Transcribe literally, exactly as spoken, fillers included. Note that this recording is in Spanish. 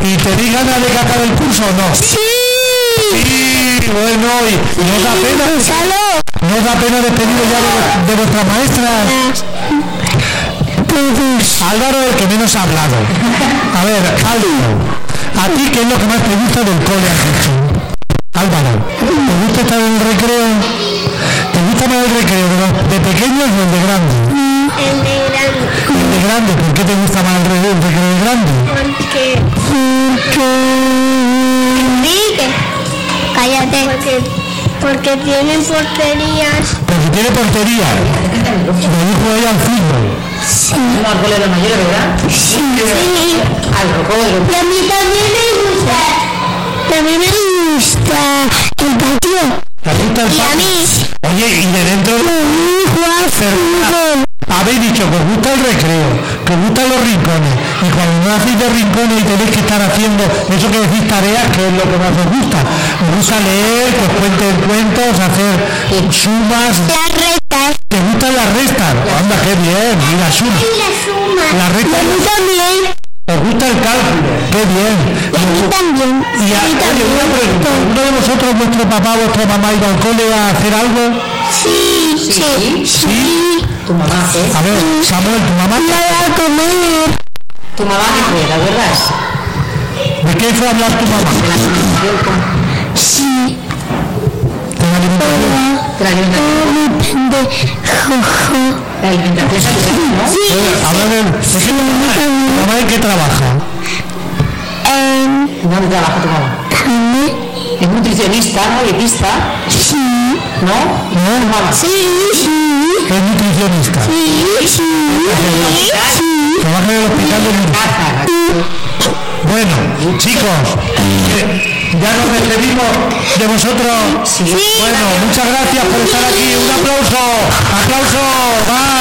¿Y tenéis ganas de que acabe el curso o no? Sí. Sí, bueno, y, y nos da pena. ¿Nos da pena despediros ya de, de vuestras maestras? Álvaro, el que menos ha hablado. A ver, Álvaro, ¿a ti qué es lo que más te gusta del cole, has dicho? Álvaro, ¿te gusta estar en el recreo? ¿Te gusta más el recreo de, de pequeños o el de grandes? El de grande. El de grande, ¿por qué te gusta más el recreo, el recreo de grande? Porque... Porque... Cállate. Porque, porque tienen porterías. Porque tiene portería. Me dijo ella al fútbol. Sí. Somos goleros mayores, ¿verdad? Sí. Sí. Al rocódromo. Y a mí también me gusta. También me gusta el patio. ¿Te gusta el Y a patio? mí. Oye, y de dentro... Jugar fútbol. Habéis dicho que os gusta el recreo, que os gustan los rincones, y cuando no hacéis de rincones y tenéis que estar haciendo eso que decís tareas, que es lo que más os gusta. Os gusta leer, que os cuenten cuentos, hacer sumas. Las rectas. ¿Te gustan las restas? Anda, qué bien, mira, suma. Y las sumas. La recta. A mí también. ¿Os gusta el cálculo? Qué bien. Y a mí también. Y a, A mí oye, también. una pregunta, ¿uno de vosotros, vuestro papá, vuestra mamá, iba al cole a hacer algo? Sí, sí, sí. Tu mamá, ¿eh? A ver, Samuel, ¿tu mamá? Nada a comer. Tu mamá que fue, ¿te acuerdas? ¿De qué fue a hablar tu mamá? De la alimentación, ¿cómo? Sí. ¿De la alimentación? De la alimentación. Pendejo. La alimentación saludable, ¿no? Sí. A ver, ¿de qué tu mamá, tu mamá en qué trabaja? En... ¿Dónde trabaja tu mamá? Es nutricionista, ¿no? Dietista, Sí. ¿no? ¿No? Tu mamá. Sí, sí. Es nutricionista. Sí, sí. Sí. Trabaja en el hospital de niños. Caza. Bueno, chicos, eh, ya nos despedimos de vosotros. Sí. Bueno, muchas gracias por estar aquí. Un aplauso. Aplauso. Va.